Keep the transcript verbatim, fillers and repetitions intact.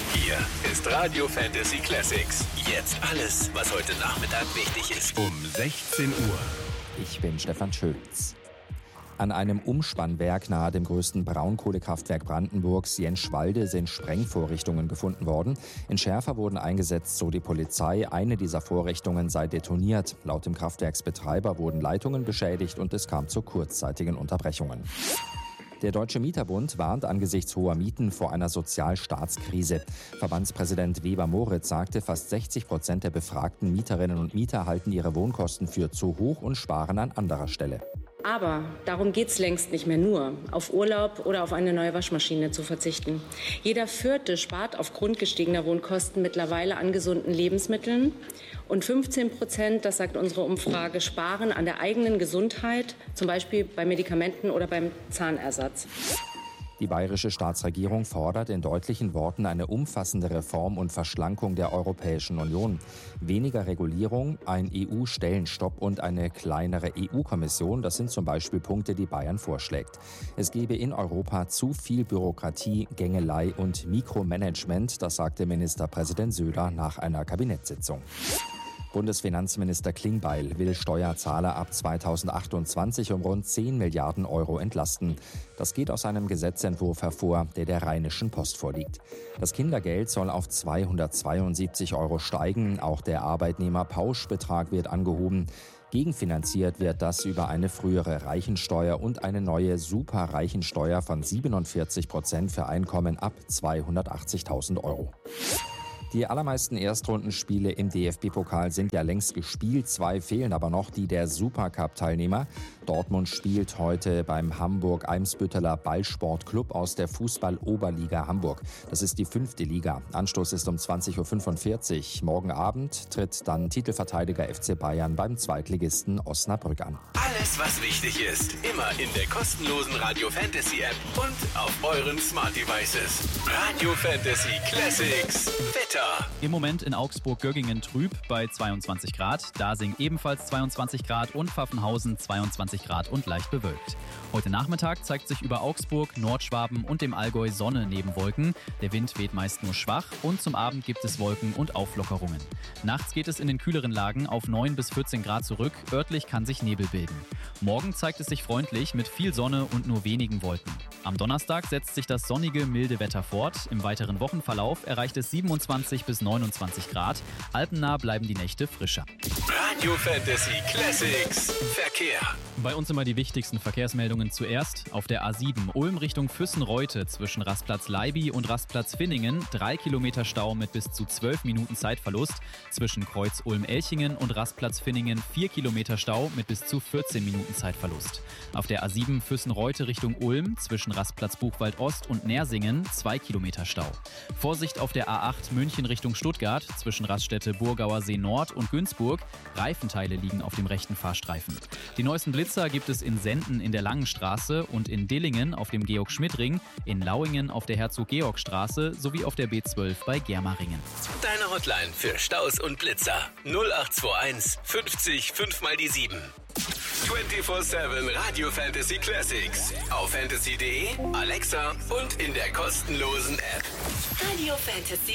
Hier ist Radio Fantasy Classics. Jetzt alles, was heute Nachmittag wichtig ist. Um sechzehn Uhr. Ich bin Stefan Schulz. An einem Umspannwerk nahe dem größten Braunkohlekraftwerk Brandenburgs, Jenschwalde, sind Sprengvorrichtungen gefunden worden. Entschärfer wurden eingesetzt, so die Polizei. Eine dieser Vorrichtungen sei detoniert. Laut dem Kraftwerksbetreiber wurden Leitungen beschädigt und es kam zu kurzzeitigen Unterbrechungen. Der Deutsche Mieterbund warnt angesichts hoher Mieten vor einer Sozialstaatskrise. Verbandspräsident Weber Moritz sagte, fast sechzig Prozent der befragten Mieterinnen und Mieter halten ihre Wohnkosten für zu hoch und sparen an anderer Stelle. Aber darum geht's längst nicht mehr nur, auf Urlaub oder auf eine neue Waschmaschine zu verzichten. Jeder Vierte spart aufgrund gestiegener Wohnkosten mittlerweile an gesunden Lebensmitteln. Und fünfzehn Prozent, das sagt unsere Umfrage, sparen an der eigenen Gesundheit, zum Beispiel bei Medikamenten oder beim Zahnersatz. Die bayerische Staatsregierung fordert in deutlichen Worten eine umfassende Reform und Verschlankung der Europäischen Union. Weniger Regulierung, ein E U-Stellenstopp und eine kleinere E U-Kommission, das sind zum Beispiel Punkte, die Bayern vorschlägt. Es gebe in Europa zu viel Bürokratie, Gängelei und Mikromanagement, das sagte Ministerpräsident Söder nach einer Kabinettssitzung. Bundesfinanzminister Klingbeil will Steuerzahler ab zweitausendachtundzwanzig um rund zehn Milliarden Euro entlasten. Das geht aus einem Gesetzentwurf hervor, der der Rheinischen Post vorliegt. Das Kindergeld soll auf zweihundertzweiundsiebzig Euro steigen. Auch der Arbeitnehmerpauschbetrag wird angehoben. Gegenfinanziert wird das über eine frühere Reichensteuer und eine neue Superreichensteuer von siebenundvierzig Prozent für Einkommen ab zweihundertachtzigtausend Euro. Die allermeisten Erstrundenspiele im D F B-Pokal sind ja längst gespielt. Zwei fehlen aber noch, die der Supercup-Teilnehmer. Dortmund spielt heute beim Hamburg-Eimsbütteler Ballsportclub aus der Fußball-Oberliga Hamburg. Das ist die fünfte Liga. Anstoß ist um zwanzig Uhr fünfundvierzig. Morgen Abend tritt dann Titelverteidiger F C Bayern beim Zweitligisten Osnabrück an. Alles, was wichtig ist, immer in der kostenlosen Radio Fantasy App und auf euren Smart Devices. Radio Fantasy Classics. Wetter. Im Moment in Augsburg-Göggingen trüb bei zweiundzwanzig Grad, Dasing ebenfalls zweiundzwanzig Grad und Pfaffenhausen zweiundzwanzig Grad und leicht bewölkt. Heute Nachmittag zeigt sich über Augsburg, Nordschwaben und dem Allgäu Sonne neben Wolken. Der Wind weht meist nur schwach und zum Abend gibt es Wolken und Auflockerungen. Nachts geht es in den kühleren Lagen auf neun bis vierzehn Grad zurück, örtlich kann sich Nebel bilden. Morgen zeigt es sich freundlich mit viel Sonne und nur wenigen Wolken. Am Donnerstag setzt sich das sonnige, milde Wetter fort. Im weiteren Wochenverlauf erreicht es siebenundzwanzig bis neunundzwanzig Grad. Alpennah bleiben die Nächte frischer. Radio Fantasy Classics. Verkehr. Bei uns immer die wichtigsten Verkehrsmeldungen zuerst. Auf der A sieben Ulm Richtung Füssen-Reute zwischen Rastplatz Leiby und Rastplatz Finningen drei Kilometer Stau mit bis zu zwölf Minuten Zeitverlust. Zwischen Kreuz Ulm-Elchingen und Rastplatz Finningen vier Kilometer Stau mit bis zu vierzehn Minuten Zeitverlust. Auf der A sieben Füssen-Reute Richtung Ulm zwischen Rastplatz Buchwald Ost und Nersingen zwei Kilometer Stau. Vorsicht auf der A acht München Richtung Stuttgart zwischen Raststätte Burgauer See Nord und Günzburg. Reifenteile liegen auf dem rechten Fahrstreifen. Die neuesten Blitzer gibt es in Senden in der Langenstraße und in Dillingen auf dem Georg-Schmidt-Ring, in Lauingen auf der Herzog-Georg-Straße sowie auf der B zwölf bei Germaringen. Deine Hotline für Staus und Blitzer null acht zwei eins fünfzig fünf mal die sieben. vierundzwanzig sieben Radio Fantasy Classics. Auf fantasy punkt de, Alexa und in der kostenlosen App. Radio Fantasy